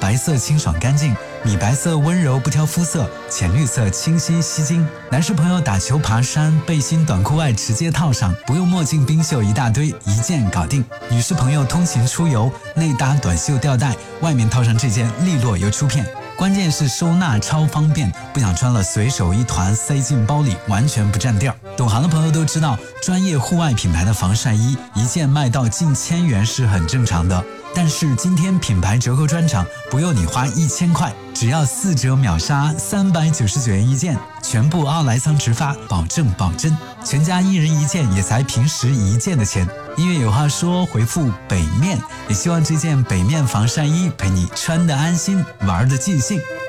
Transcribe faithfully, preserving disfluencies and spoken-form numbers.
白色清爽干净，米白色温柔不挑肤色，浅绿色清晰吸睛。男士朋友打球爬山，背心短裤外直接套上，不用墨镜冰袖一大堆，一件搞定。女士朋友通勤出游，内搭短袖吊带，外面套上这件利落又出片。关键是收纳超方便，不想穿了随手一团塞进包里，完全不占地儿。懂行的朋友都知道，专业户外品牌的防晒衣一件卖到近千元是很正常的。但是今天品牌折扣专场，不用你花一千块，只要四折秒杀，三百九十九元一件，全部奥莱桑直发，保证保真，全家一人一件也才平时一件的钱。音乐有话说，回复北面，也希望这件北面防晒衣陪你穿得安心，玩得尽兴。